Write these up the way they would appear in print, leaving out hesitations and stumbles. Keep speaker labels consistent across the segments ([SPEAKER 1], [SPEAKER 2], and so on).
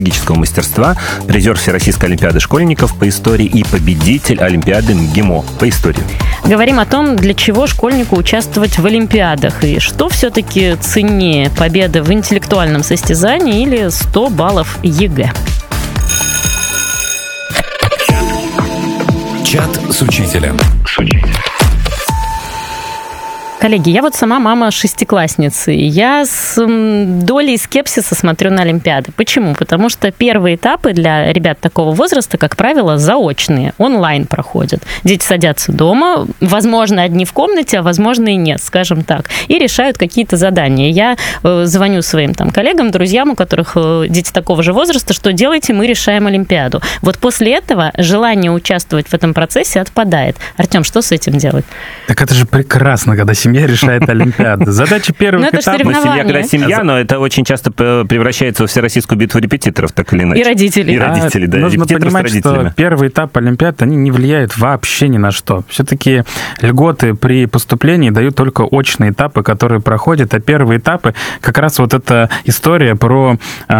[SPEAKER 1] педагогического мастерства, призер Всероссийской олимпиады школьников по истории и победитель Олимпиады МГИМО по истории.
[SPEAKER 2] Говорим о том, для чего школьнику участвовать в олимпиадах и что все-таки ценнее, победа в интеллектуальном состязании или 100 баллов ЕГЭ.
[SPEAKER 3] Чат с учителем.
[SPEAKER 2] Коллеги, я вот сама мама шестиклассницы. Я с долей скепсиса смотрю на олимпиады. Почему? Потому что первые этапы для ребят такого возраста, как правило, заочные, онлайн проходят. Дети садятся дома, возможно, одни в комнате, а возможно и нет, скажем так, и решают какие-то задания. Я звоню своим коллегам, друзьям, у которых дети такого же возраста, что делайте, мы решаем олимпиаду. Вот после этого желание участвовать в этом процессе отпадает. Артем, что с этим делать?
[SPEAKER 4] Так это же прекрасно, когда семья решает олимпиаду. Задача первых этапов.
[SPEAKER 1] Семья, когда семья, но это очень часто превращается во всероссийскую битву репетиторов, так или иначе.
[SPEAKER 2] И родителей.
[SPEAKER 1] И родителей, да.
[SPEAKER 4] Нужно понимать, что первый этап олимпиад, они не влияют вообще ни на что. Все-таки льготы при поступлении дают только очные этапы, которые проходят, а первые этапы как раз вот эта история про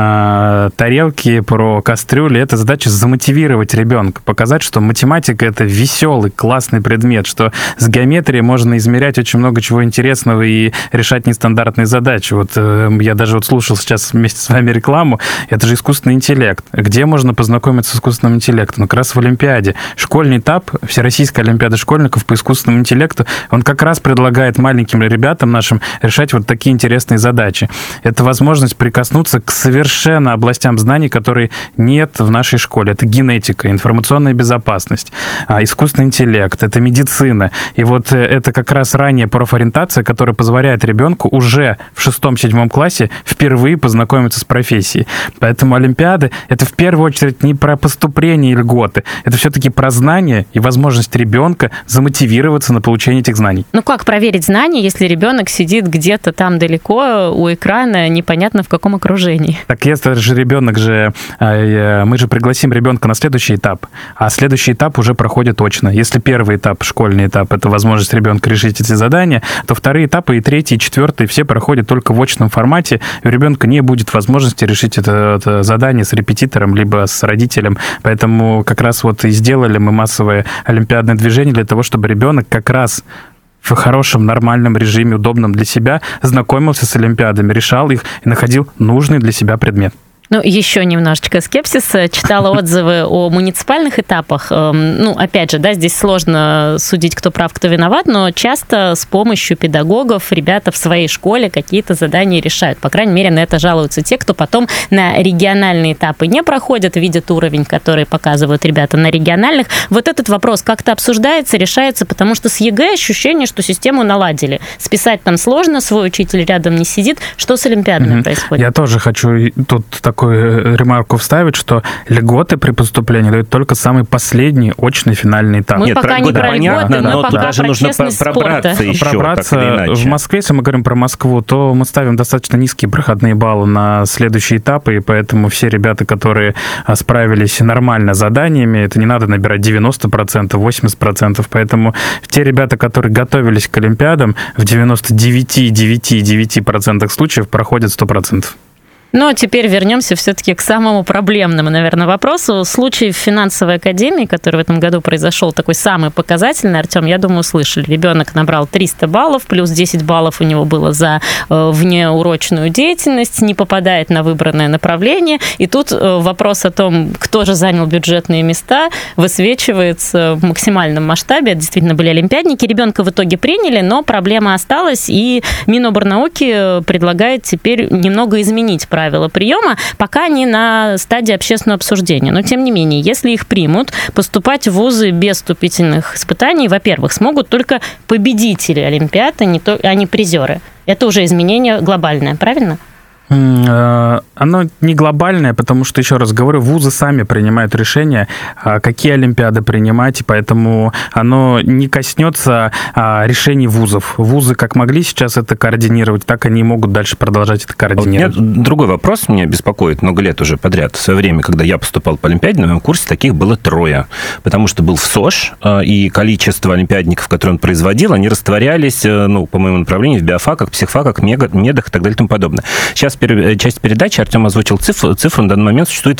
[SPEAKER 4] тарелки, про кастрюли, это задача замотивировать ребенка, показать, что математика — это веселый, классный предмет, что с геометрией можно измерять очень много чего интересного и решать нестандартные задачи. Вот я даже слушал сейчас вместе с вами рекламу, это же искусственный интеллект. Где можно познакомиться с искусственным интеллектом? Как раз в Олимпиаде. Школьный этап, Всероссийская олимпиада школьников по искусственному интеллекту, он как раз предлагает маленьким ребятам нашим решать вот такие интересные задачи. Это возможность прикоснуться к совершенно областям знаний, которые нет в нашей школе. Это генетика, информационная безопасность, искусственный интеллект, это медицина. И вот это как раз ранее профориентация, которая позволяет ребенку уже в 6-7 классе впервые познакомиться с профессией. Поэтому олимпиады — это в первую очередь не про поступление и льготы, это все-таки про знания и возможность ребенка замотивироваться на получение этих знаний.
[SPEAKER 2] Ну как проверить знания, если ребенок сидит где-то там далеко у экрана, непонятно в каком окружении?
[SPEAKER 4] Так если же ребенок же, мы же пригласим ребенка на следующий этап, а следующий этап уже проходит очно. Если первый этап, школьный этап, это возможность ребенка решить эти задания, то вторые этапы, и третий, и четвертый, все проходят только в очном формате, и у ребенка не будет возможности решить это задание с репетитором, либо с родителем. Поэтому как раз вот и сделали мы массовое олимпиадное движение для того, чтобы ребенок как раз в хорошем, нормальном режиме, удобном для себя, знакомился с олимпиадами, решал их и находил нужный для себя предмет.
[SPEAKER 2] Ну, еще немножечко скепсиса. Читала отзывы о муниципальных этапах. Ну, опять же, да, здесь сложно судить, кто прав, кто виноват, но часто с помощью педагогов ребята в своей школе какие-то задания решают. По крайней мере, на это жалуются те, кто потом на региональные этапы не проходят, видят уровень, который показывают ребята на региональных. Вот этот вопрос как-то обсуждается, решается, потому что с ЕГЭ ощущение, что систему наладили. Списать там сложно, свой учитель рядом не сидит. Что с олимпиадами происходит?
[SPEAKER 4] Я тоже хочу тут такую ремарку вставить, что льготы при поступлении дают только самый последний очный финальный этап.
[SPEAKER 2] Мы пока не про льготы, мы пока
[SPEAKER 1] даже
[SPEAKER 2] про
[SPEAKER 1] нужно
[SPEAKER 2] честность
[SPEAKER 1] пробраться
[SPEAKER 2] спорта.
[SPEAKER 1] еще,
[SPEAKER 4] Пробраться
[SPEAKER 1] так или иначе.
[SPEAKER 4] в Москве, если мы говорим про Москву, то мы ставим достаточно низкие проходные баллы на следующие этапы, и поэтому все ребята, которые справились нормально с заданиями, это не надо набирать 90%, 80%, поэтому те ребята, которые готовились к олимпиадам, в 99,9% случаев проходят 100%.
[SPEAKER 2] Но теперь вернемся все-таки к самому проблемному, наверное, вопросу. Случай в финансовой академии, который в этом году произошел, такой самый показательный, Артем, я думаю, слышали. Ребенок набрал 300 баллов, плюс 10 баллов у него было за внеурочную деятельность, не попадает на выбранное направление. И тут вопрос о том, кто же занял бюджетные места, высвечивается в максимальном масштабе. Это действительно были олимпиадники. Ребенка в итоге приняли, но проблема осталась, и Миноборнауки предлагает теперь немного изменить правила приема, пока не на стадии общественного обсуждения. Но, тем не менее, если их примут, поступать в вузы без вступительных испытаний, во-первых, смогут только победители олимпиады, а не призеры. Это уже изменение глобальное, правильно?
[SPEAKER 4] Оно не глобальное, потому что, еще раз говорю, вузы сами принимают решения, какие олимпиады принимать, и поэтому оно не коснется решений вузов. Вузы как могли сейчас это координировать, так они и могут дальше продолжать это координировать.
[SPEAKER 1] Другой вопрос меня беспокоит много лет уже подряд. В свое время, когда я поступал по олимпиаде, на моем курсе таких было 3, потому что был ВСОЖ, и количество олимпиадников, которые он производил, они растворялись, по моему направлению, в биофаках, психфаках, медах и так далее и тому подобное. Сейчас часть передачи Артем озвучил цифру. На данный момент существует